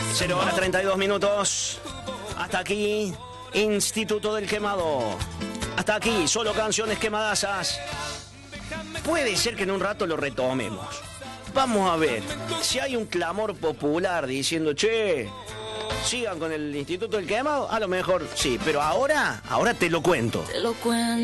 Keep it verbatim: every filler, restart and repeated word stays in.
cero horas treinta y dos minutos. Hasta aquí, Instituto del Quemado. Hasta aquí, solo canciones quemadasas. Puede ser que en un rato lo retomemos. Vamos a ver si hay un clamor popular diciendo, che, sigan con el Instituto del Quemado. A lo mejor sí, pero ahora, ahora te lo cuento. Te lo cuento.